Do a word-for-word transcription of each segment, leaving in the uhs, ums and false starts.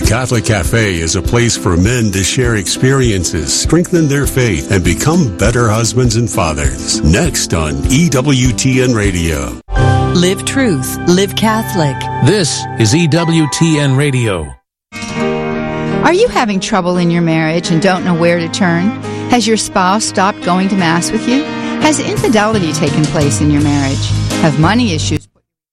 The Catholic Cafe is a place for men to share experiences, strengthen their faith, and become better husbands and fathers. Next on E W T N Radio. Live truth. Live Catholic. This is E W T N Radio. Are you having trouble in your marriage and don't know where to turn? Has your spouse stopped going to Mass with you? Has infidelity taken place in your marriage? Have money issues?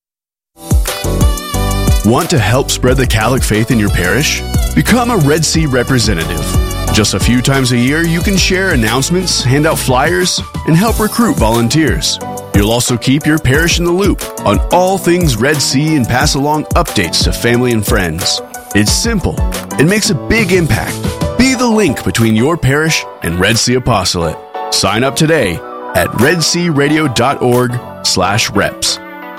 Want to help spread the Catholic faith in your parish? Become a Red Sea representative. Just a few times a year, you can share announcements, hand out flyers, and help recruit volunteers. You'll also keep your parish in the loop on all things Red Sea and pass along updates to family and friends. It's simple. It makes a big impact. Be the link between your parish and Red Sea Apostolate. Sign up today at redsearadio.org slash reps.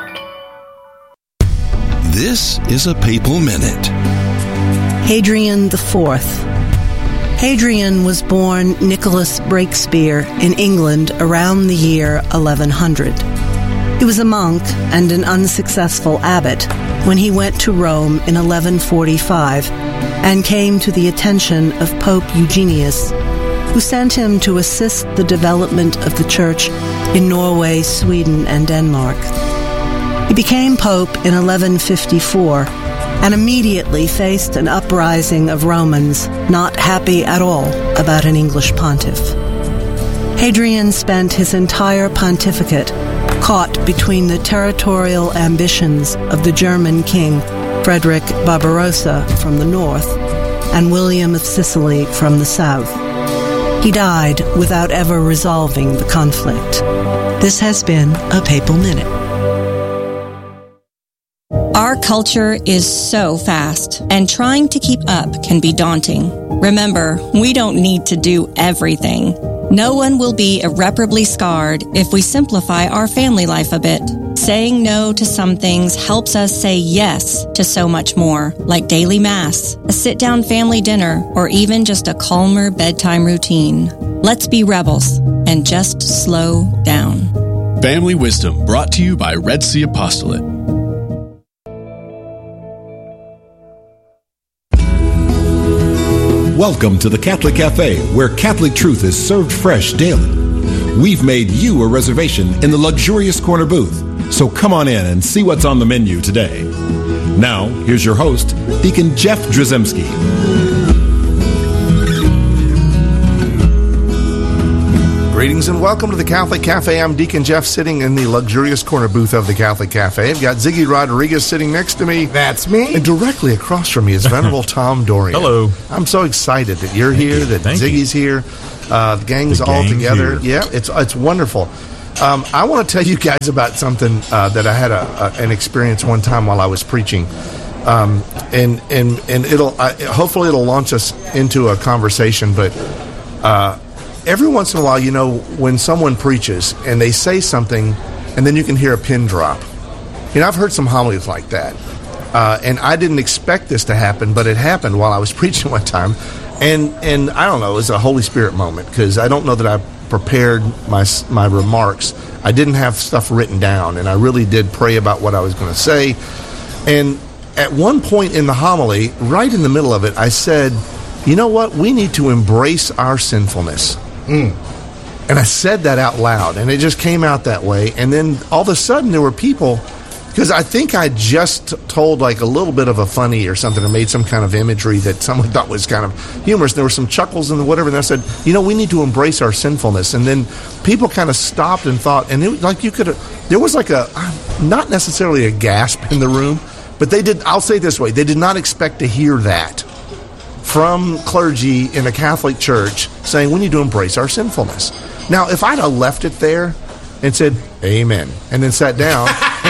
This is a Papal Minute. Hadrian the Fourth. Hadrian was born Nicholas Breakspear in England around the year eleven hundred. He was a monk and an unsuccessful abbot when he went to Rome in eleven forty-five and came to the attention of Pope Eugenius, who sent him to assist the development of the Church in Norway, Sweden, and Denmark. He became Pope in eleven fifty-four and immediately faced an uprising of Romans not happy at all about an English pontiff. Hadrian spent his entire pontificate caught between the territorial ambitions of the German king Frederick Barbarossa from the north and William of Sicily from the south. He died without ever resolving the conflict. This has been a Papal Minute. Our culture is so fast, and trying to keep up can be daunting. Remember, we don't need to do everything. No one will be irreparably scarred if we simplify our family life a bit. Saying no to some things helps us say yes to so much more, like daily Mass, a sit-down family dinner, or even just a calmer bedtime routine. Let's be rebels and just slow down. Family Wisdom brought to you by Red Sea Apostolate. Welcome to the Catholic Cafe, where Catholic truth is served fresh daily. We've made you a reservation in the luxurious corner booth, so come on in and see what's on the menu today. Now, here's your host, Deacon Jeff Drzymski. Greetings and welcome to the Catholic Cafe. I'm Deacon Jeff, sitting in the luxurious corner booth of the Catholic Cafe. I've got Ziggy Rodriguez sitting next to me. That's me. And directly across from me is Venerable Tom Dorian. Hello. I'm so excited that you're Thank here, you. that Thank Ziggy's you. here. Uh, the gang's the all gang's together. here. Yeah, it's it's wonderful. Um, I want to tell you guys about something uh, that I had a, a, an experience one time while I was preaching. Um, and and and it'll uh, hopefully it'll launch us into a conversation, but uh, every once in a while, you know, when someone preaches and they say something and then you can hear a pin drop. You know, I've heard some homilies like that. Uh, and I didn't expect this to happen, but it happened while I was preaching one time. And and I don't know, it was a Holy Spirit moment, because I don't know that I prepared my my remarks. I didn't have stuff written down, and I really did pray about what I was going to say. And at one point in the homily, right in the middle of it, I said, you know what? We need to embrace our sinfulness. Mm. And I said that out loud, and it just came out that way. And then all of a sudden there were people, because I think I just told like a little bit of a funny or something, or made some kind of imagery that someone thought was kind of humorous. There were some chuckles and whatever, and I said, you know, we need to embrace our sinfulness. And then people kind of stopped and thought, and it was like you could, there was like a, not necessarily a gasp in the room, but they did, I'll say it this way, they did not expect to hear that from clergy in a Catholic church saying we need to embrace our sinfulness. Now, if I'd have left it there and said, amen, and then sat down,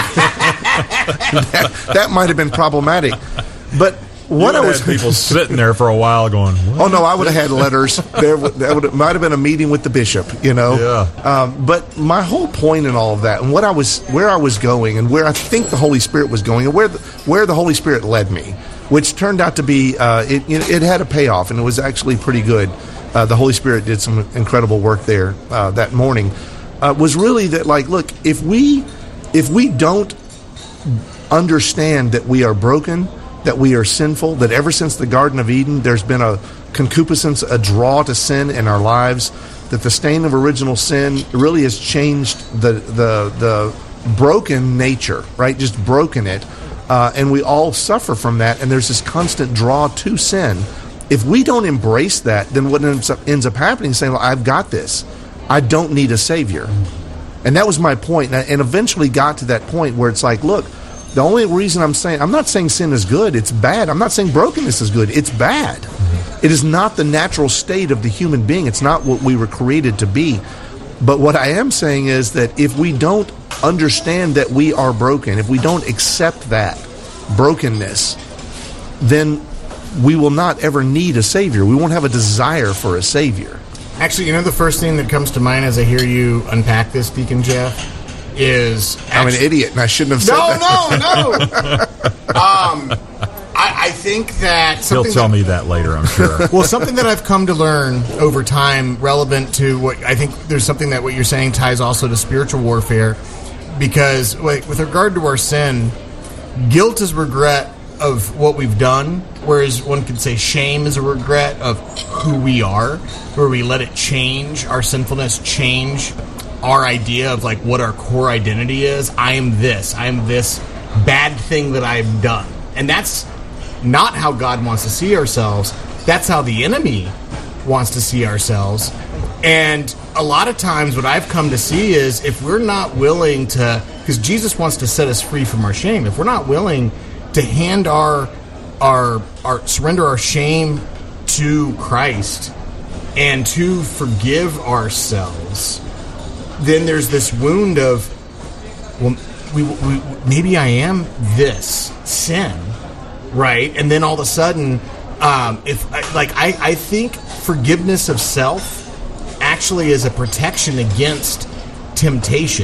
that, that might have been problematic. But what I was... people sitting there for a while going, what? Oh, no, I would have had letters. There that would might have been a meeting with the bishop, you know. Yeah. Um, but my whole point in all of that, and what I was, where I was going, and where I think the Holy Spirit was going, and where the, where the Holy Spirit led me, which turned out to be, uh, it, it had a payoff, and it was actually pretty good. Uh, the Holy Spirit did some incredible work there uh, that morning, uh, was really that, like, look, if we if we don't understand that we are broken, that we are sinful, that ever since the Garden of Eden, there's been a concupiscence, a draw to sin in our lives, that the stain of original sin really has changed the the the broken nature, right? Just broken it. Uh, and we all suffer from that, and there's this constant draw to sin. If we don't embrace that, then what ends up, ends up happening is saying, well, I've got this. I don't need a Savior. And that was my point, and, and eventually got to that point where it's like, look, the only reason I'm saying, I'm not saying sin is good, it's bad. I'm not saying brokenness is good, it's bad. Mm-hmm. It is not the natural state of the human being. It's not what we were created to be. But what I am saying is that if we don't understand that we are broken, if we don't accept that brokenness, then we will not ever need a Savior. We won't have a desire for a Savior. Actually, you know, the first thing that comes to mind as I hear you unpack this, Deacon Jeff, is... Actually, I'm an idiot, and I shouldn't have said no, that. No, no, um, I, I think that... He'll tell that, me that later, I'm sure. Well, something that I've come to learn over time, relevant to what... I think there's something that what you're saying ties also to spiritual warfare, because like, with regard to our sin, guilt is regret of what we've done, whereas one could say shame is a regret of who we are, where we let it change our sinfulness, change our idea of like what our core identity is. I am this. I am this bad thing that I've done. And that's not how God wants to see ourselves. That's how the enemy wants to see ourselves. And a lot of times what I've come to see is if we're not willing to, because Jesus wants to set us free from our shame, if we're not willing to hand our our our surrender our shame to Christ and to forgive ourselves, then there's this wound of, well, we, we, maybe I am this sin, right? And then all of a sudden, um, if like I, I think forgiveness of self actually is a protection against temptation.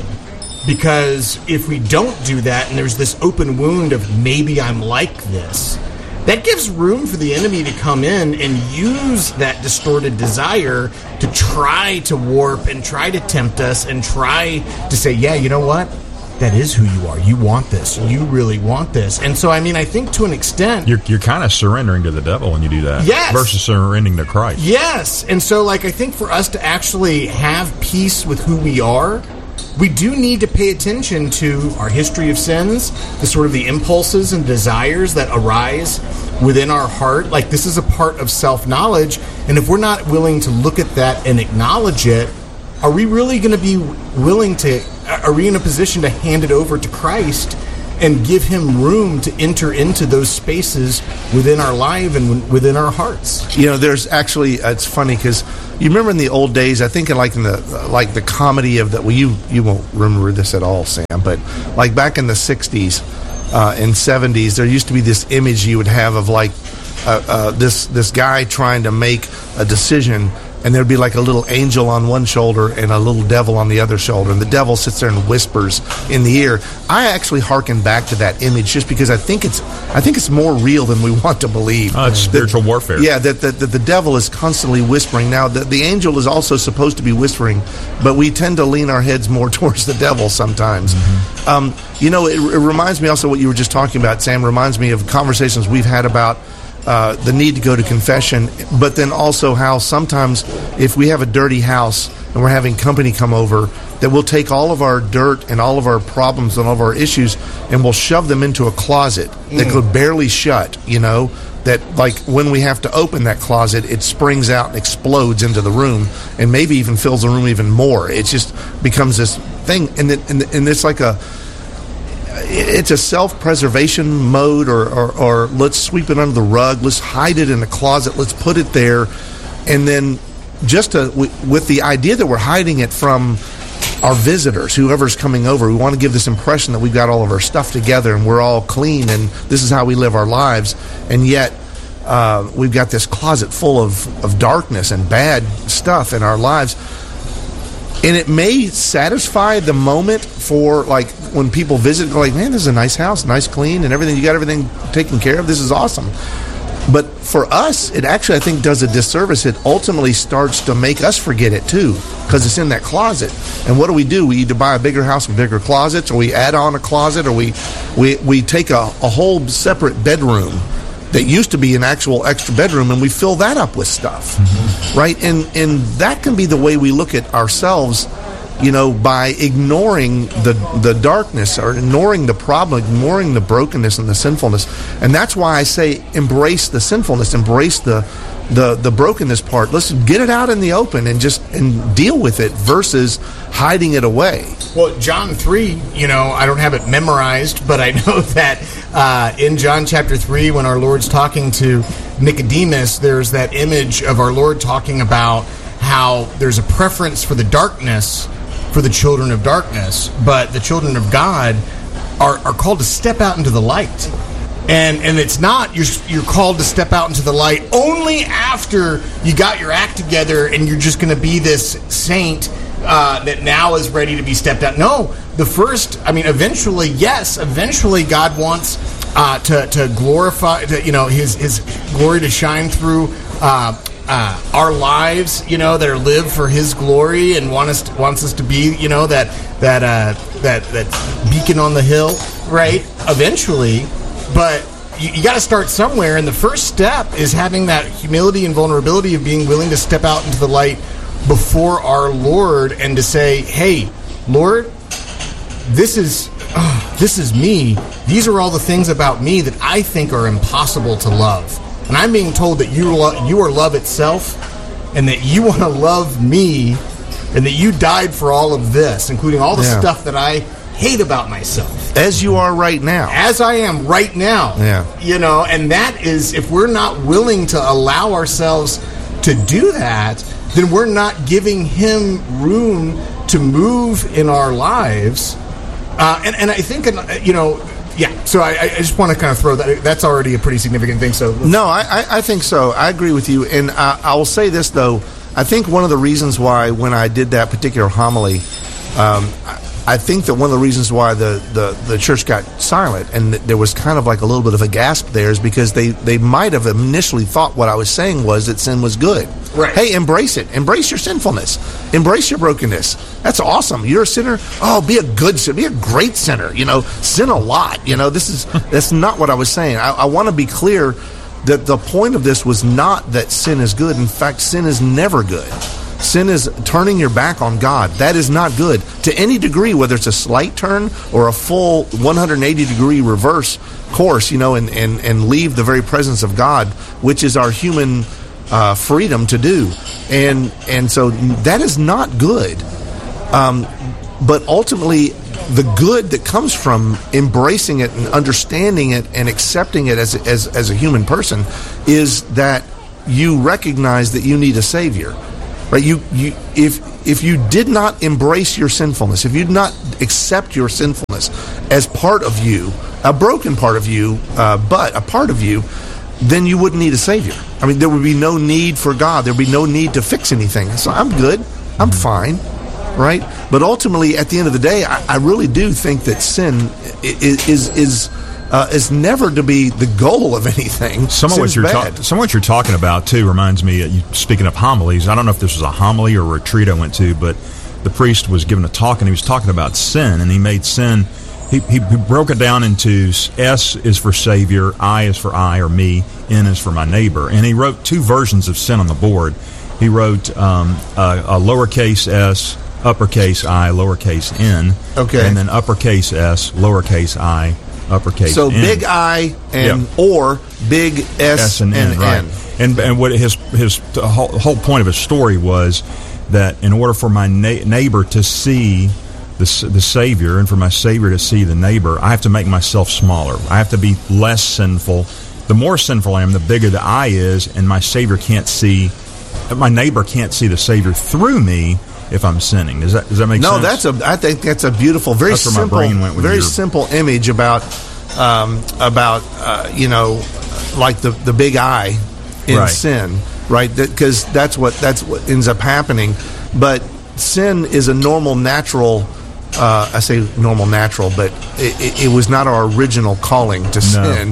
Because if we don't do that and there's this open wound of maybe I'm like this, that gives room for the enemy to come in and use that distorted desire to try to warp and try to tempt us and try to say, yeah, you know what? That is who you are. You want this. You really want this. And so, I mean, I think to an extent... You're, you're kind of surrendering to the devil when you do that. Yes. Versus surrendering to Christ. Yes. And so, like, I think for us to actually have peace with who we are, we do need to pay attention to our history of sins, the sort of the impulses and desires that arise within our heart. Like, this is a part of self-knowledge, and if we're not willing to look at that and acknowledge it, are we really going to be willing to, are we in a position to hand it over to Christ and give him room to enter into those spaces within our life and within our hearts? You know, there's actually, it's funny because you remember in the old days, I think in like in the like the comedy of the, well, you you won't remember this at all, Sam, but like back in the sixties uh, and seventies, there used to be this image you would have of like uh, uh, this this guy trying to make a decision. And there'd be like a little angel on one shoulder and a little devil on the other shoulder. And the devil sits there and whispers in the ear. I actually hearken back to that image just because I think it's I think it's more real than we want to believe. Oh, it's spiritual that, warfare. Yeah, that, that, that the devil is constantly whispering. Now, the, the angel is also supposed to be whispering, but we tend to lean our heads more towards the devil sometimes. Mm-hmm. Um, you know, it, it reminds me also what you were just talking about, Sam, reminds me of conversations we've had about Uh, the need to go to confession, but then also how sometimes if we have a dirty house and we're having company come over, that we'll take all of our dirt and all of our problems and all of our issues and we'll shove them into a closet mm. that could barely shut, you know, that like when we have to open that closet, it springs out and explodes into the room and maybe even fills the room even more. It just becomes this thing, and, it, and, and it's like a it's a self-preservation mode, or, or, or let's sweep it under the rug, let's hide it in the closet, let's put it there, and then just to, with the idea that we're hiding it from our visitors, whoever's coming over, we want to give this impression that we've got all of our stuff together and we're all clean and this is how we live our lives, and yet uh, we've got this closet full of, of darkness and bad stuff in our lives. And it may satisfy the moment for, like, when people visit, go like, man, this is a nice house, nice, clean, and everything. You got everything taken care of. This is awesome. But for us, it actually, I think, does a disservice. It ultimately starts to make us forget it, too, because it's in that closet. And what do we do? We either buy a bigger house with bigger closets, or we add on a closet, or we we, we take a, a whole separate bedroom that used to be an actual extra bedroom, and we fill that up with stuff, mm-hmm. right? And, and that can be the way we look at ourselves, you know, by ignoring the the darkness or ignoring the problem, ignoring the brokenness and the sinfulness. And that's why I say embrace the sinfulness, embrace the the the brokenness part. Let's get it out in the open and just and deal with it versus hiding it away. Well, John three, you know, I don't have it memorized, but I know that uh, in John chapter three, when our Lord's talking to Nicodemus, there's that image of our Lord talking about how there's a preference for the darkness for the children of darkness, but the children of God are, are called to step out into the light. And and it's not you're you're called to step out into the light only after you got your act together and you're just going to be this saint uh, that now is ready to be stepped out. No, the first, I mean, eventually, yes, eventually God wants uh, to to glorify, to, you know, his his glory to shine through Uh, Uh, our lives, you know, that are lived for His glory, and want us to, wants us to be, you know, that that uh, that that beacon on the hill, right? Eventually, but you, you got to start somewhere, and the first step is having that humility and vulnerability of being willing to step out into the light before our Lord and to say, "Hey, Lord, this is oh, this is me. These are all the things about me that I think are impossible to love." And I'm being told that you lo- you are love itself, and that you want to love me, and that you died for all of this, including all the yeah. stuff that I hate about myself. As you are right now. As I am right now. Yeah. You know, and that is, if we're not willing to allow ourselves to do that, then we're not giving Him room to move in our lives. Uh, and, and I think, you know... Yeah, so I, I just want to kind of throw that. That's already a pretty significant thing. So no, I, I think so. I agree with you, and I, I will say this though. I think one of the reasons why when I did that particular homily, um, I think that one of the reasons why the, the, the church got silent and there was kind of like a little bit of a gasp there is because they, they might have initially thought what I was saying was that sin was good. Right. Hey, embrace it. Embrace your sinfulness. Embrace your brokenness. That's awesome. You're a sinner. Oh, be a good sinner. Be a great sinner. You know, sin a lot. You know, this is that's not what I was saying. I, I want to be clear that the point of this was not that sin is good. In fact, sin is never good. Sin is turning your back on God. That is not good to any degree, whether it's a slight turn or a full one hundred eighty degree reverse course, you know, and, and, and leave the very presence of God, which is our human uh, freedom to do. And and so that is not good. Um, but ultimately, the good that comes from embracing it and understanding it and accepting it as as as a human person is that you recognize that you need a Savior. Right, you, you, if if you did not embrace your sinfulness, if you did not accept your sinfulness as part of you, a broken part of you, uh, but a part of you, then you wouldn't need a Savior. I mean, there would be no need for God. There would be no need to fix anything. So I'm good. I'm fine. Right? But ultimately, at the end of the day, I, I really do think that sin is is. is Uh, is never to be the goal of anything. Some of, what you're ta- some of what you're talking about, too, reminds me, uh, you, speaking of homilies, I don't know if this was a homily or a retreat I went to, but the priest was giving a talk, and he was talking about sin, and he made sin, he, he, he broke it down into S is for Savior, I is for I, or me, N is for my neighbor. And he wrote two versions of sin on the board. He wrote um, a, a lowercase s, uppercase I, lowercase n, okay, and then uppercase s, lowercase I, uppercase so N. big I and yeah. or big S, S and N, and right? N. And and what his his the whole, whole point of his story was that in order for my na- neighbor to see the the Savior and for my Savior to see the neighbor, I have to make myself smaller. I have to be less sinful. The more sinful I am, the bigger the I is, and my Savior can't see. My neighbor can't see the Savior through me if I'm sinning. Does that does that make no, sense? No, that's a. I think that's a beautiful, very that's where simple, my brain went with very your... simple image about um, about uh, you know, like the the big I in right. sin, right? Because that, that's what that's what ends up happening. But sin is a normal, natural. Uh, I say normal, natural, but it, it, it was not our original calling to no. sin.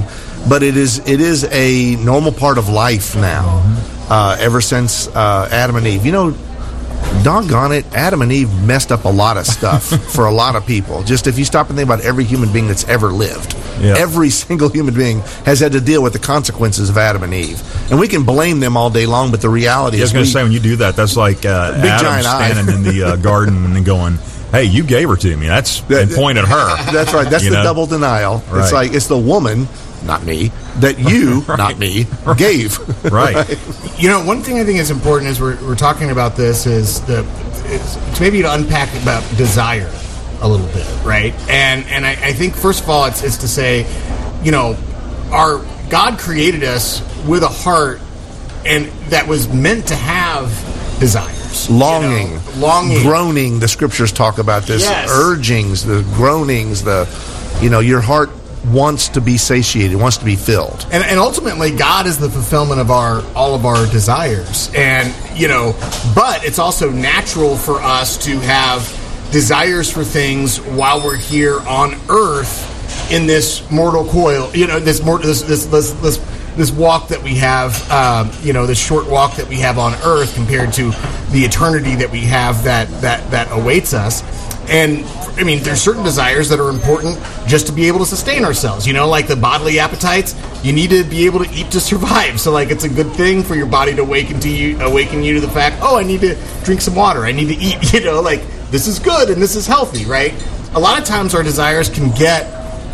but it is it is a normal part of life now. Uh, ever since uh, Adam and Eve, you know, doggone it, Adam and Eve messed up a lot of stuff for a lot of people. Just if you stop and think about every human being that's ever lived, yeah. every single human being has had to deal with the consequences of Adam and Eve, and we can blame them all day long. But the reality yeah, is, I was going to say when you do that, that's like uh, Big Adam giant eye. standing in the uh, garden and then going, "Hey, you gave her to me." That's and point at her. That's right. That's You the know? double denial. Right. It's like it's the woman, not me, that you, Right. not me, gave. Right. You know, one thing I think is important as we're, we're talking about this is the it's, it's maybe to unpack about desire a little bit, right? And and I, I think first of all, it's it's to say, you know, our God created us with a heart, and that was meant to have desires, Longing, you know, longing, groaning. The scriptures talk about this. Yes. Urgings, the groanings, the, you know, your heart wants to be satiated, wants to be filled. And, and ultimately, God is the fulfillment of our all of our desires. And, you know, but it's also natural for us to have desires for things while we're here on earth in this mortal coil, you know, this mor- this, this, this, this, this walk that we have, um, you know, this short walk that we have on earth compared to the eternity that we have that, that, that awaits us. And I mean, there's certain desires that are important just to be able to sustain ourselves. You know, like the bodily appetites, you need to be able to eat to survive. So, like, it's a good thing for your body to awaken to you, awaken you to the fact, oh, I need to drink some water. I need to eat. You know, like this is good and this is healthy, right? A lot of times, our desires can get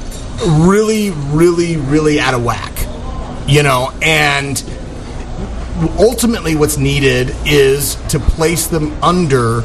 really, really, really out of whack. You know, and ultimately, what's needed is to place them under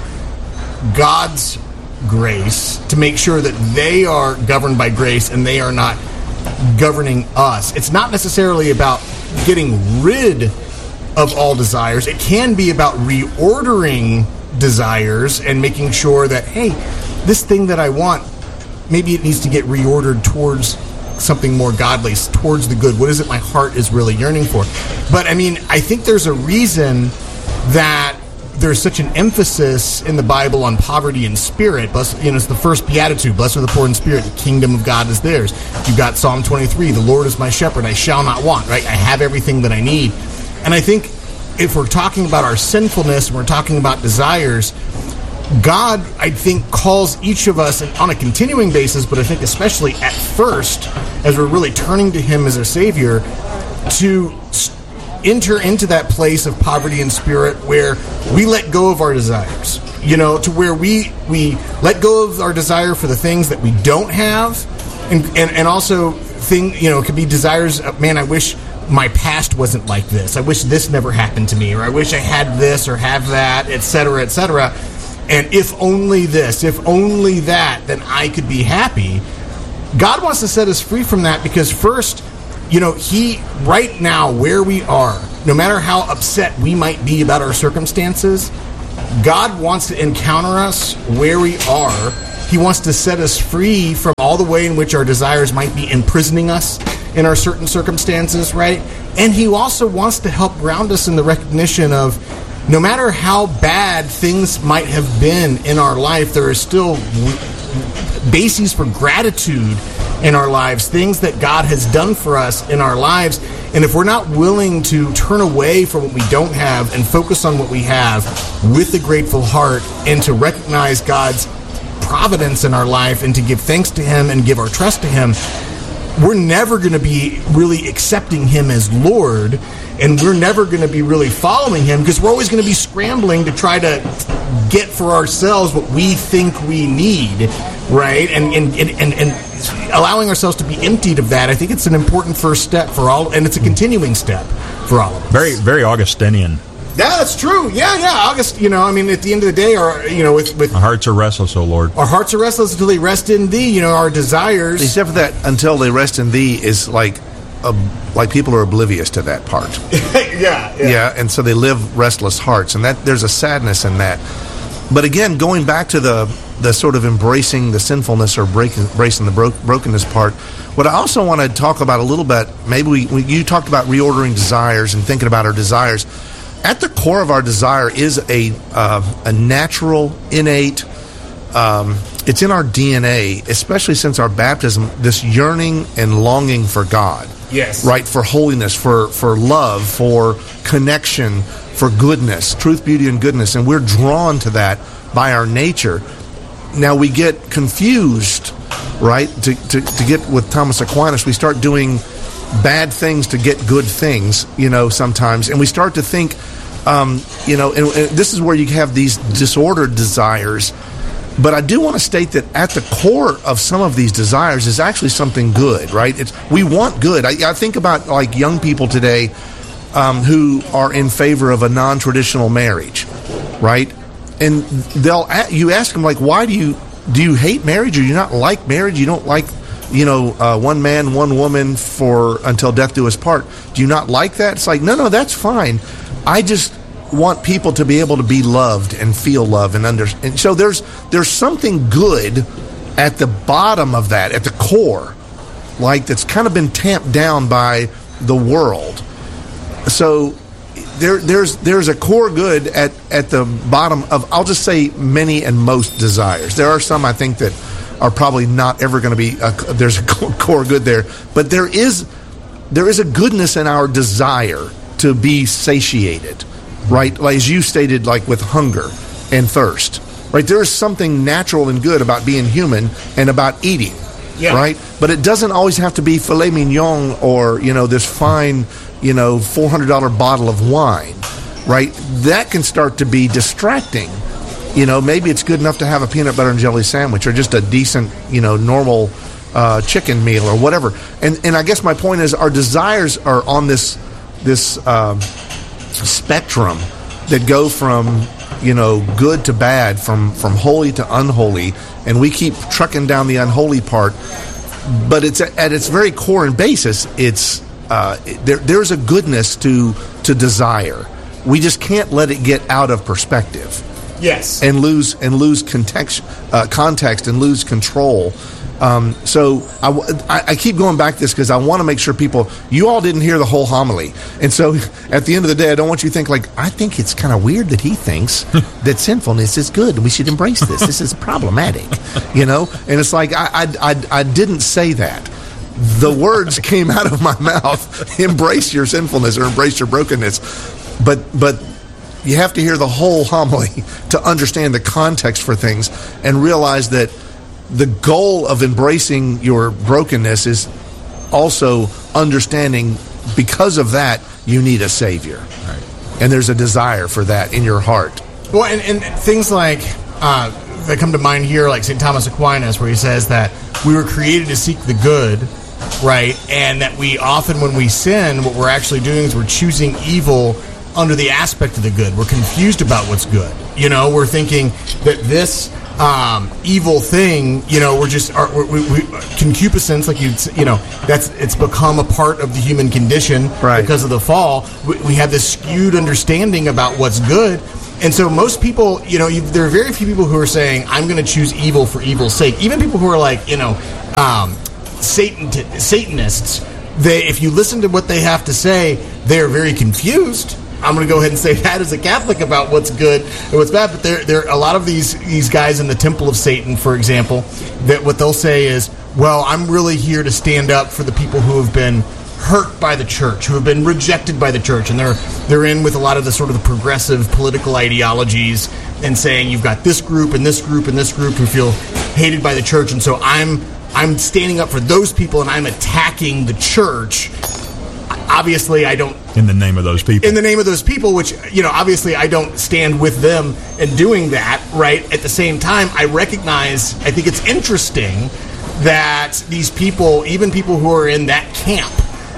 God's grace, to make sure that they are governed by grace and they are not governing us. It's not necessarily about getting rid of all desires. It can be about reordering desires and making sure that, hey, this thing that I want, maybe it needs to get reordered towards something more godly, towards the good. What is it my heart is really yearning for? But I mean, I think there's a reason that there's such an emphasis in the Bible on poverty in spirit. Blessed, you know, it's the first beatitude. Blessed are the poor in spirit. The kingdom of God is theirs. You've got Psalm twenty-three. The Lord is my shepherd. I shall not want. Right? I have everything that I need. And I think if we're talking about our sinfulness and we're talking about desires, God, I think, calls each of us on a continuing basis, but I think especially at first, as we're really turning to Him as our Savior, to enter into that place of poverty in spirit where we let go of our desires, you know, to where we we let go of our desire for the things that we don't have, and and, and also thing, you know, it could be desires of, man, I wish my past wasn't like this. I wish this never happened to me, or I wish I had this or have that, et cetera, et cetera. And if only this, if only that, then I could be happy. God wants to set us free from that because first, you know, He, right now, where we are, no matter how upset we might be about our circumstances, God wants to encounter us where we are. He wants to set us free from all the way in which our desires might be imprisoning us in our certain circumstances, right? And He also wants to help ground us in the recognition of no matter how bad things might have been in our life, there are still bases for gratitude in our lives, things that God has done for us in our lives. And if we're not willing to turn away from what we don't have and focus on what we have with a grateful heart and to recognize God's providence in our life and to give thanks to Him and give our trust to Him, we're never going to be really accepting Him as Lord, and we're never going to be really following Him because we're always going to be scrambling to try to get for ourselves what we think we need, right? And and, and, and and allowing ourselves to be emptied of that, I think it's an important first step for all, and it's a continuing step for all of us. Very, very Augustinian. Yeah, that's true. Yeah, yeah. August, you know, I mean, at the end of the day, our, you know, with, with our hearts are restless, O Lord. Our hearts are restless until they rest in Thee. You know, our desires. Except for that, until they rest in Thee is like, a, like people are oblivious to that part. yeah, yeah, yeah, and so they live restless hearts, and that there's a sadness in that. But again, going back to the the sort of embracing the sinfulness or breaking, embracing the bro- brokenness part, what I also want to talk about a little bit, maybe we, we you talked about reordering desires and thinking about our desires. At the core of our desire is a uh, a natural, innate, um, it's in our D N A, especially since our baptism, this yearning and longing for God. Yes. Right? For holiness, for, for love, for connection, for goodness, truth, beauty, and goodness. And we're drawn to that by our nature. Now we get confused, right? To, to, to get with Thomas Aquinas, we start doing bad things to get good things, you know, sometimes. And we start to think, um, you know, and, and this is where you have these disordered desires. But I do want to state that at the core of some of these desires is actually something good, right? It's, we want good. I, I think about like young people today um, who are in favor of a non-traditional marriage, right? And they'll you ask them like, why do you do you hate marriage, or you not like marriage? You don't like, you know, uh, one man, one woman for until death do us part. Do you not like that? It's like, no, no, that's fine. I just want people to be able to be loved and feel love and understand. And so there's there's something good at the bottom of that, at the core, like that's kind of been tamped down by the world. So there there's there's a core good at, at the bottom of, I'll just say, many and most desires. There are some I think that are probably not ever going to be a, there's a core good there, but there is there is a goodness in our desire to be satiated, right? Like as you stated, like with hunger and thirst, right? There is something natural and good about being human and about eating, yeah. Right? But it doesn't always have to be filet mignon or, you know, this fine, you know, four hundred dollars bottle of wine, right? That can start to be distracting. You know, maybe it's good enough to have a peanut butter and jelly sandwich or just a decent, you know, normal uh, chicken meal or whatever. And and I guess my point is our desires are on this this um, spectrum that go from, you know, good to bad, from, from holy to unholy, and we keep trucking down the unholy part. But it's at, at its very core and basis, it's uh, there. There's a goodness to to desire. We just can't let it get out of perspective. Yes, and lose and lose context, uh, context, and lose control. Um, so I, I, I keep going back to this because I want to make sure people, you all didn't hear the whole homily, and so at the end of the day, I don't want you to think like, I think it's kind of weird that he thinks that sinfulness is good and we should embrace this. This is problematic, you know. And it's like I, I, I, I didn't say that. The words came out of my mouth. Embrace your sinfulness or embrace your brokenness, but but. You have to hear the whole homily to understand the context for things and realize that the goal of embracing your brokenness is also understanding because of that you need a Savior. Right. And there's a desire for that in your heart. Well, and, and things like uh, that come to mind here, like Saint Thomas Aquinas, where he says that we were created to seek the good, right? And that we often, when we sin, what we're actually doing is we're choosing evil under the aspect of the good. We're confused about what's good. You know, we're thinking that this um, evil thing, you know, we're just, are, we, we, concupiscence, like you, you know, that's, it's become a part of the human condition, right, because of the fall. We, we have this skewed understanding about what's good. And so most people, you know, you, there are very few people who are saying, I'm going to choose evil for evil's sake. Even people who are like, you know, um, Satan, Satanists, they, if you listen to what they have to say, they're very confused. I'm going to go ahead and say that as a Catholic about what's good and what's bad. But there, there are a lot of these these guys in the Temple of Satan, for example, that what they'll say is, well, I'm really here to stand up for the people who have been hurt by the church, who have been rejected by the church. And they're they're in with a lot of the sort of the progressive political ideologies and saying you've got this group and this group and this group who feel hated by the church. And so I'm I'm standing up for those people and I'm attacking the church. Obviously, I don't... In the name of those people. In the name of those people, which, you know, obviously I don't stand with them in doing that, right? At the same time, I recognize, I think it's interesting that these people, even people who are in that camp,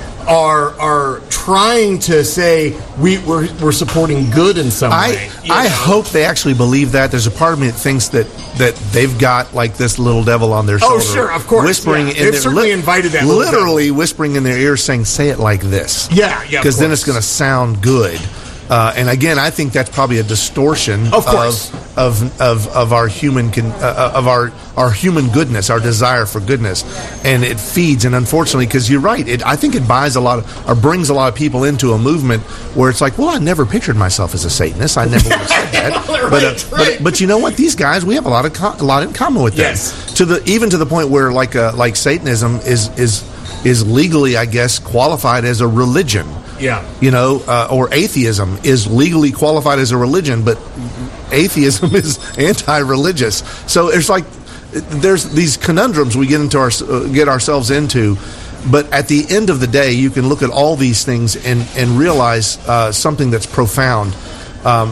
are are trying to say we, we're, we're supporting good in some I, way. I know? hope they actually believe that. There's a part of me that thinks that, that they've got like this little devil on their shoulder. Oh, sure, of course. Whispering yeah. in They've their, certainly li- invited that. Literally whispering in their ear saying, say it like this. Yeah, yeah. Because then it's going to sound good. Uh, and again, I think that's probably a distortion of course. of of, of, of our human con, uh, of our our human goodness, our desire for goodness, and it feeds. And unfortunately, because you're right, it, I think it buys a lot of, or brings a lot of people into a movement where it's like, well, I never pictured myself as a Satanist. I never would have said that. right, but, uh, right. but but you know what? These guys, we have a lot of co- a lot in common with them. Yes. To the even to the point where like uh, like Satanism is is. is legally, I guess, qualified as a religion. Yeah. You know, uh, or atheism is legally qualified as a religion, but atheism is anti-religious. So it's like there's these conundrums we get into our uh, get ourselves into. But at the end of the day, you can look at all these things and and realize uh, something that's profound. Um,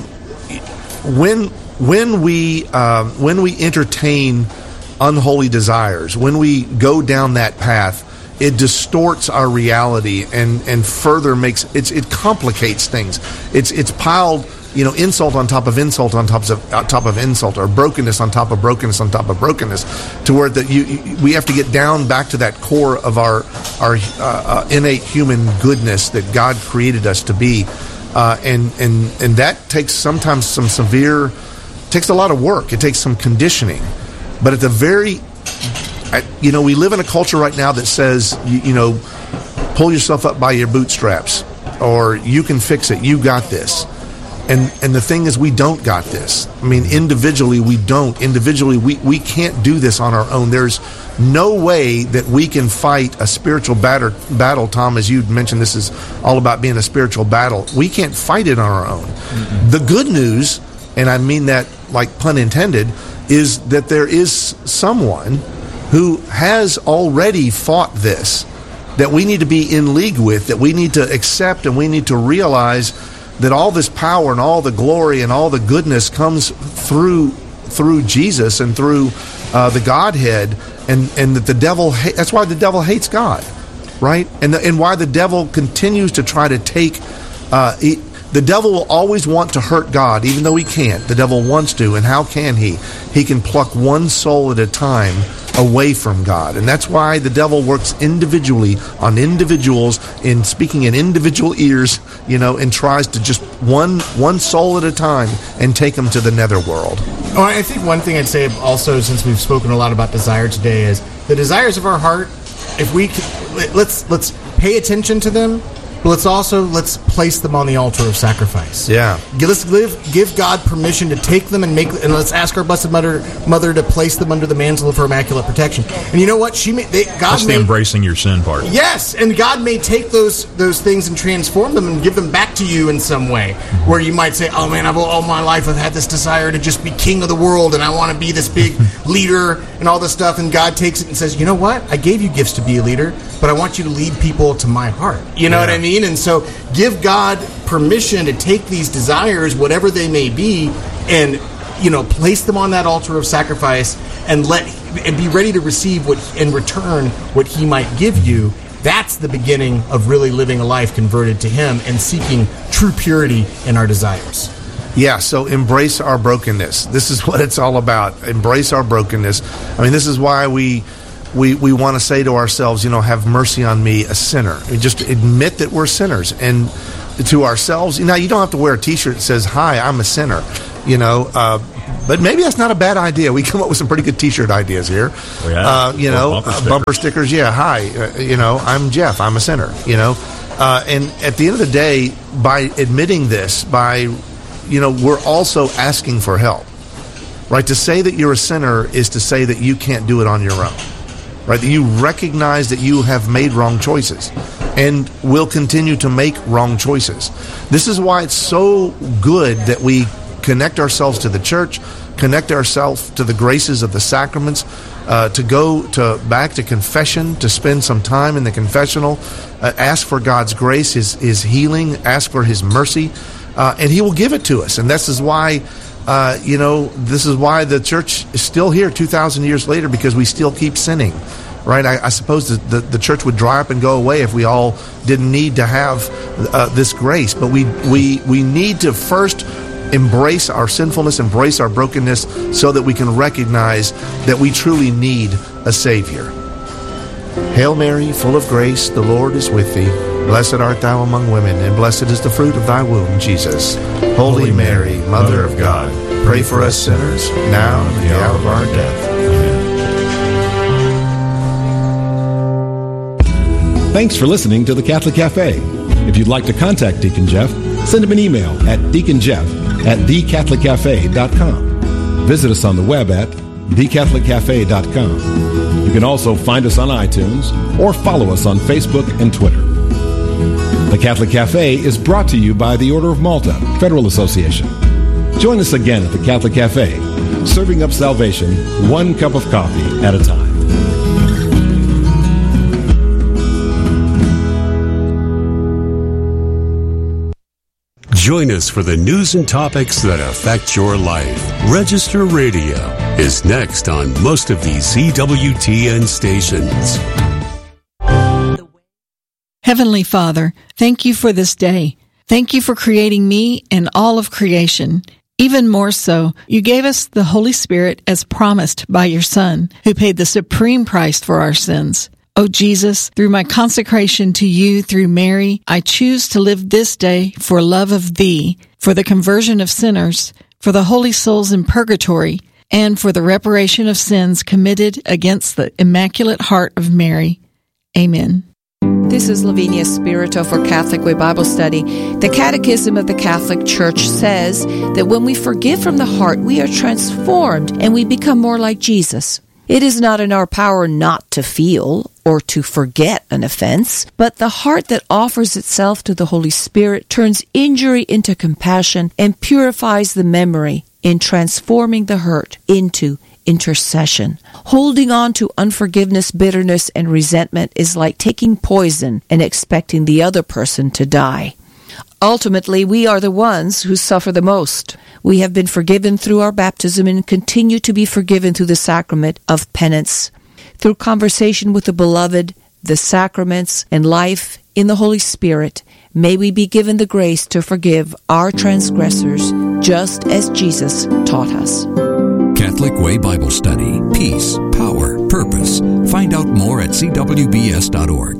when when we uh, when we entertain unholy desires, when we go down that path, it distorts our reality and, and further makes it's it complicates things. It's it's piled, you know, insult on top of insult on top of on top of insult, or brokenness on top of brokenness on top of brokenness, to where that you, you we have to get down back to that core of our our uh, uh, innate human goodness that God created us to be, uh, and and and that takes sometimes some severe, takes a lot of work. It takes some conditioning, but at the very I, you know, we live in a culture right now that says, you, you know, pull yourself up by your bootstraps, or you can fix it. You got this. And and the thing is, we don't got this. I mean, individually, we don't. Individually, we, we can't do this on our own. There's no way that we can fight a spiritual batter, battle, Tom, as you mentioned, this is all about being a spiritual battle. We can't fight it on our own. Mm-hmm. The good news, and I mean that like pun intended, is that there is someone who has already fought this, that we need to be in league with, that we need to accept, and we need to realize that all this power and all the glory and all the goodness comes through through Jesus and through uh, the Godhead, and, and that the devil, ha- that's why the devil hates God, right? And the, and why the devil continues to try to take, uh, he, the devil will always want to hurt God, even though he can't. The devil wants to, and how can he? He can pluck one soul at a time away from God. And that's why the devil works individually on individuals, in speaking in individual ears, you know, and tries to just one one soul at a time and take them to the netherworld. Oh, I think one thing I'd say also, since we've spoken a lot about desire today, is the desires of our heart, if we can, let's let's pay attention to them, but let's also let's place them on the altar of sacrifice. Yeah. Let's live, give God permission to take them and make, and let's ask our Blessed Mother, Mother to place them under the mantle of her immaculate protection. And you know what? She may, they, God That's may, the embracing your sin part. Yes, and God may take those those things and transform them and give them back to you in some way, mm-hmm. where you might say, "Oh man, I've all my life I've had this desire to just be king of the world, and I want to be this big leader and all this stuff." And God takes it and says, "You know what? I gave you gifts to be a leader, but I want you to lead people to my heart." You know yeah. what I mean? And so, give God permission to take these desires, whatever they may be, and you know, place them on that altar of sacrifice, and let and be ready to receive what in return what He might give you. That's the beginning of really living a life converted to Him and seeking true purity in our desires. Yeah, so embrace our brokenness. This is what it's all about. Embrace our brokenness. I mean, this is why we we we want to say to ourselves, you know, have mercy on me, a sinner. We just admit that we're sinners, and to ourselves. Now, you don't have to wear a T-shirt that says, "Hi, I'm a sinner," you know, uh, but maybe that's not a bad idea. We come up with some pretty good T-shirt ideas here. Oh, yeah. uh, you know, bumper stickers. Uh, bumper stickers. Yeah, hi, uh, you know, I'm Jeff. I'm a sinner. You know, uh, and at the end of the day, by admitting this, by you know, we're also asking for help. Right? To say that you're a sinner is to say that you can't do it on your own. Right? That you recognize that you have made wrong choices and will continue to make wrong choices. This is why it's so good that we connect ourselves to the church, connect ourselves to the graces of the sacraments, uh, to go to back to confession, to spend some time in the confessional, uh, ask for God's grace, His, his healing, ask for His mercy, uh, and He will give it to us. And this is why, uh, you know, this is why the church is still here two thousand years later, because we still keep sinning. Right, I, I suppose the, the, the church would dry up and go away if we all didn't need to have uh, this grace. But we, we we need to first embrace our sinfulness, embrace our brokenness, so that we can recognize that we truly need a Savior. Hail Mary, full of grace, the Lord is with thee. Blessed art thou among women, and blessed is the fruit of thy womb, Jesus. Holy Mary, Mother of God, pray for us sinners, now and at the hour of our death. Amen. Thanks for listening to the Catholic Cafe. If you'd like to contact Deacon Jeff, send him an email at deaconjeff at the catholic cafe dot com. Visit us on the web at the catholic cafe dot com. You can also find us on iTunes or follow us on Facebook and Twitter. The Catholic Cafe is brought to you by the Order of Malta Federal Association. Join us again at the Catholic Cafe, serving up salvation one cup of coffee at a time. Join us for the news and topics that affect your life. Register Radio is next on most of these E W T N stations. Heavenly Father, thank you for this day. Thank you for creating me and all of creation. Even more so, you gave us the Holy Spirit as promised by your Son, who paid the supreme price for our sins. Oh Jesus, through my consecration to you through Mary, I choose to live this day for love of thee, for the conversion of sinners, for the holy souls in purgatory, and for the reparation of sins committed against the Immaculate Heart of Mary. Amen. This is Lavinia Spirito for Catholic Way Bible Study. The Catechism of the Catholic Church says that when we forgive from the heart, we are transformed and we become more like Jesus. It is not in our power not to feel or to forget an offense, but the heart that offers itself to the Holy Spirit turns injury into compassion and purifies the memory in transforming the hurt into intercession. Holding on to unforgiveness, bitterness, and resentment is like taking poison and expecting the other person to die. Ultimately, we are the ones who suffer the most. We have been forgiven through our baptism and continue to be forgiven through the sacrament of penance. Through conversation with the Beloved, the sacraments, and life in the Holy Spirit, may we be given the grace to forgive our transgressors, just as Jesus taught us. Catholic Way Bible Study. Peace, power, purpose. Find out more at c w b s dot org.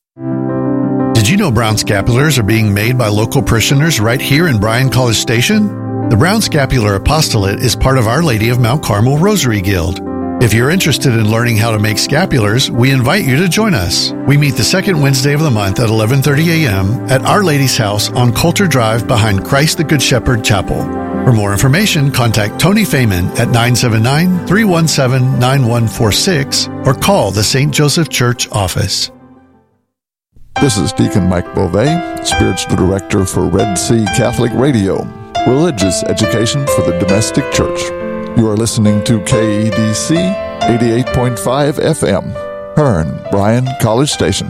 Did you know Brown Scapulars are being made by local parishioners right here in Bryan College Station? The Brown Scapular Apostolate is part of Our Lady of Mount Carmel Rosary Guild. If you're interested in learning how to make scapulars, we invite you to join us. We meet the second Wednesday of the month at eleven thirty a.m. at Our Lady's house on Coulter Drive behind Christ the Good Shepherd Chapel. For more information, contact Tony Feynman at nine seven nine, three one seven, nine one four six or call the Saint Joseph Church office. This is Deacon Mike Beauvais, Spiritual Director for Red Sea Catholic Radio, religious education for the domestic church. You are listening to K E D C eighty-eight point five F M, Hearn, Bryan College Station.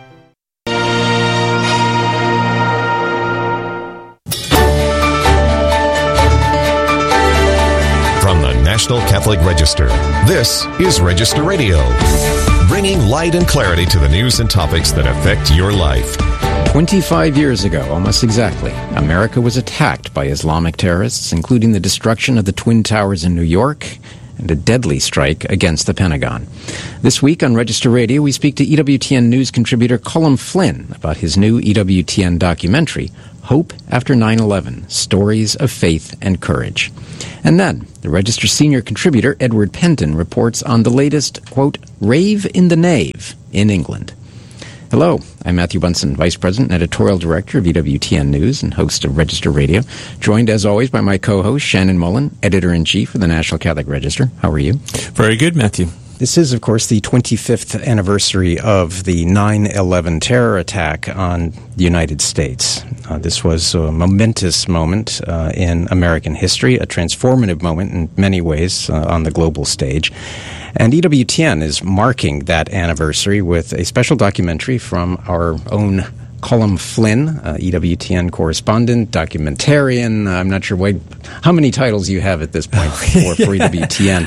From the National Catholic Register, this is Register Radio, bringing light and clarity to the news and topics that affect your life. twenty-five years ago, almost exactly, America was attacked by Islamic terrorists, including the destruction of the Twin Towers in New York and a deadly strike against the Pentagon. This week on Register Radio, we speak to E W T N News contributor Colm Flynn about his new E W T N documentary, Hope After nine eleven, Stories of Faith and Courage. And then, the Register senior contributor Edward Penton reports on the latest, quote, rave in the nave in England. Hello, I'm Matthew Bunson, Vice President and Editorial Director of E W T N News and host of Register Radio, joined as always by my co-host Shannon Mullen, Editor-in-Chief of the National Catholic Register. How are you? Very good, Matthew. This is, of course, the twenty-fifth anniversary of the nine eleven terror attack on the United States. Uh, this was a momentous moment uh, in American history, a transformative moment in many ways uh, on the global stage. And E W T N is marking that anniversary with a special documentary from our own Colm Flynn, uh, E W T N correspondent, documentarian. I'm not sure what, how many titles you have at this point for, for E W T N.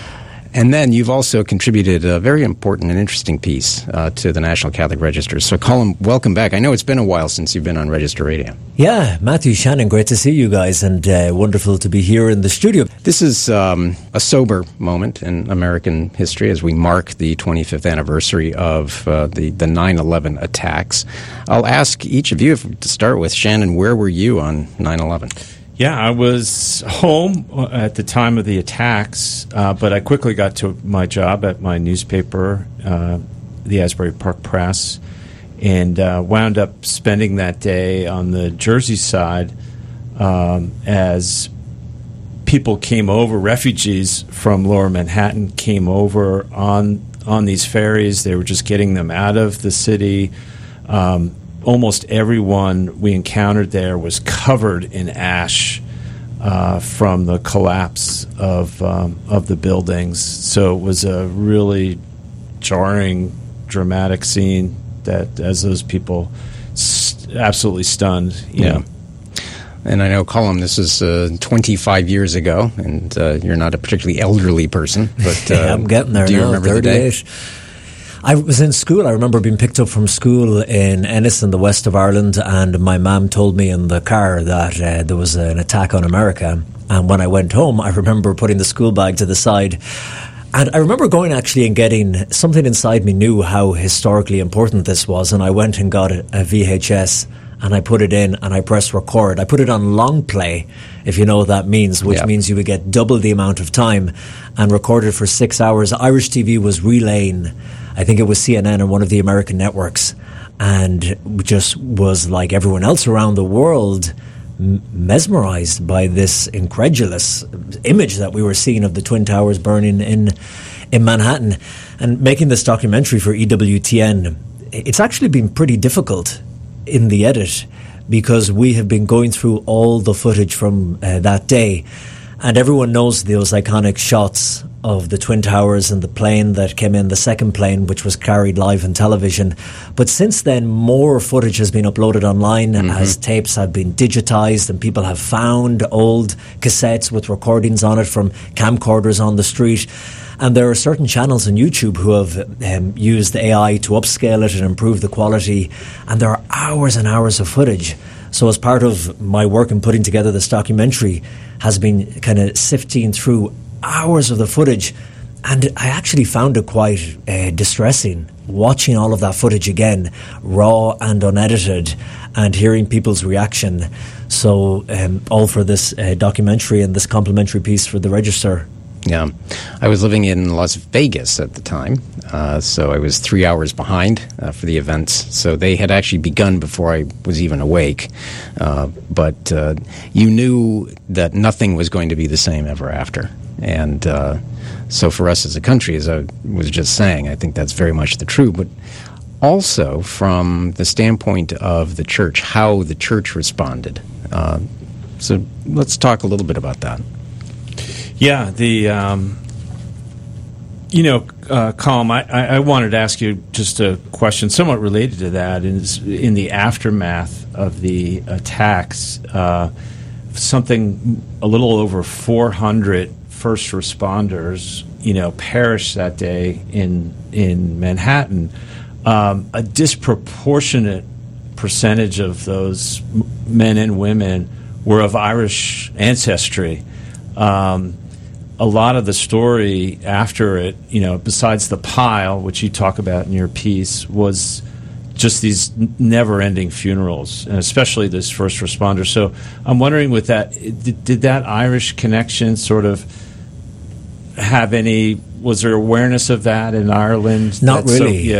And then you've also contributed a very important and interesting piece uh, to the National Catholic Register. So, Colm, welcome back. I know it's been a while since you've been on Register Radio. Yeah, Matthew, Shannon, great to see you guys, and uh, wonderful to be here in the studio. This is um, a sober moment in American history as we mark the twenty-fifth anniversary of uh, the, the nine eleven attacks. I'll ask each of you, if, to start with, Shannon, where were you on nine eleven? Yeah, I was home at the time of the attacks, uh, but I quickly got to my job at my newspaper, uh, the Asbury Park Press, and uh, wound up spending that day on the Jersey side um, as people came over, refugees from Lower Manhattan came over on on these ferries. They were just getting them out of the city. Um, almost everyone we encountered there was covered in ash uh, from the collapse of um, of the buildings. So it was a really jarring, dramatic scene that, as those people, st- absolutely stunned. You Yeah. know. And I know, Colin, this is uh, twenty-five years ago, and uh, you're not a particularly elderly person, but uh, yeah, I'm getting there do you now, remember the day? thirty-eight. I was in school. I remember being picked up from school in Ennis in the west of Ireland, and my mum told me in the car that uh, there was an attack on America. And when I went home, I remember putting the school bag to the side. And I remember going actually and getting something inside me knew how historically important this was, and I went and got a, a V H S. And I put it in and I pressed record. I put it on long play, if you know what that means, which Yeah. means you would get double the amount of time, and recorded for six hours. Irish T V was relaying, I think it was C N N or one of the American networks, and just was like everyone else around the world, m- mesmerized by this incredulous image that we were seeing of the Twin Towers burning in in Manhattan. And making this documentary for E W T N, it's actually been pretty difficult in the edit, because we have been going through all the footage from uh, that day, and everyone knows those iconic shots of the Twin Towers and the plane that came in, the second plane, which was carried live on television. But since then, more footage has been uploaded online Mm-hmm. as tapes have been digitized, and people have found old cassettes with recordings on it from camcorders on the street. And there are certain channels on YouTube who have um, used A I to upscale it and improve the quality. And there are hours and hours of footage. So as part of my work in putting together this documentary has been kind of sifting through hours of the footage. And I actually found it quite uh, distressing watching all of that footage again, raw and unedited, and hearing people's reaction. So um, all for this uh, documentary and this complimentary piece for the Register. Yeah. I was living in Las Vegas at the time, uh, so I was three hours behind uh, for the events. So they had actually begun before I was even awake. Uh, but uh, you knew that nothing was going to be the same ever after. And uh, so for us as a country, as I was just saying, I think that's very much the truth. But also from the standpoint of the church, how the church responded. Uh, so let's talk a little bit about that. Yeah, the um, you know, uh, Colm, I, I wanted to ask you just a question somewhat related to that. Is in the aftermath of the attacks, uh, something a little over four hundred first responders, you know, perished that day in in Manhattan. Um, a disproportionate percentage of those m- men and women were of Irish ancestry. Um, a lot of the story after it, you know, besides the pile, which you talk about in your piece, was just these never-ending funerals, and especially this first responder. So I'm wondering, with that, did, did that Irish connection sort of have any? Was there awareness of that in Ireland? Not That's so- really. yeah.